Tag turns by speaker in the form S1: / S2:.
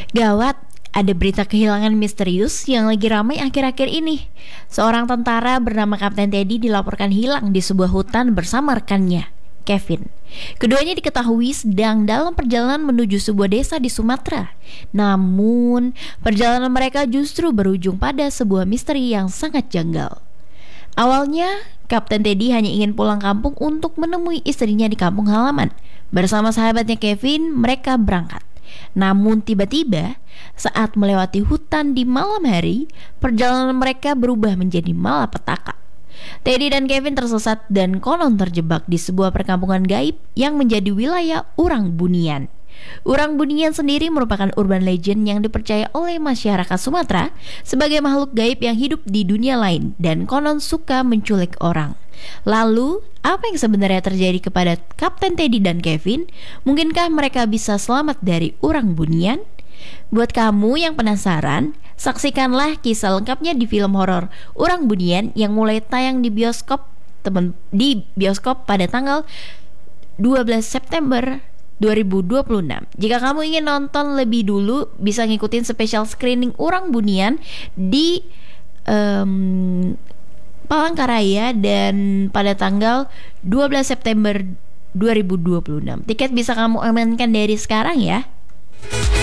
S1: Gawat, ada berita kehilangan misterius yang lagi ramai akhir-akhir ini. Seorang tentara bernama Kapten Teddy dilaporkan hilang di sebuah hutan bersama rekannya, Kevin. Keduanya diketahui sedang dalam perjalanan menuju sebuah desa di Sumatera. Namun, perjalanan mereka justru berujung pada sebuah misteri yang sangat janggal. Awalnya, Kapten Teddy hanya ingin pulang kampung untuk menemui istrinya di kampung halaman. Bersama sahabatnya Kevin, mereka berangkat. Namun tiba-tiba, saat melewati hutan di malam hari, perjalanan mereka berubah menjadi malapetaka. Teddy dan Kevin tersesat dan konon terjebak di sebuah perkampungan gaib yang menjadi wilayah Urang Bunian. Urang Bunian sendiri merupakan urban legend yang dipercaya oleh masyarakat Sumatera sebagai makhluk gaib yang hidup di dunia lain dan konon suka menculik orang. Lalu, apa yang sebenarnya terjadi kepada Kapten Teddy dan Kevin? Mungkinkah mereka bisa selamat dari Urang Bunian? Buat kamu yang penasaran, saksikanlah kisah lengkapnya di film horor Urang Bunian yang mulai tayang di bioskop pada tanggal 12 September 2026. Jika kamu ingin nonton lebih dulu, bisa ngikutin special screening Urang Bunian di Palangkaraya dan pada tanggal 12 September 2026. Tiket bisa kamu amankan dari sekarang ya.